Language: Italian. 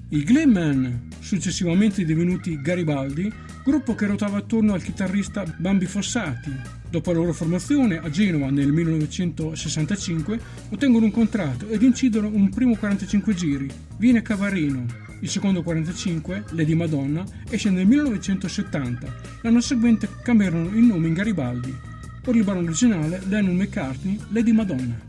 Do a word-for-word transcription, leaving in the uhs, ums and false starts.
I Gleeman, successivamente divenuti Garibaldi, gruppo che ruotava attorno al chitarrista Bambi Fossati. Dopo la loro formazione a Genova nel millenovecentosessantacinque ottengono un contratto ed incidono un primo quarantacinque giri, Viene Cavarino. Il secondo quarantacinque, Lady Madonna, esce nel millenovecentosettanta. L'anno seguente cambiarono il nome in Garibaldi. Per il brano originale Lennon-McCartney, Lady Madonna.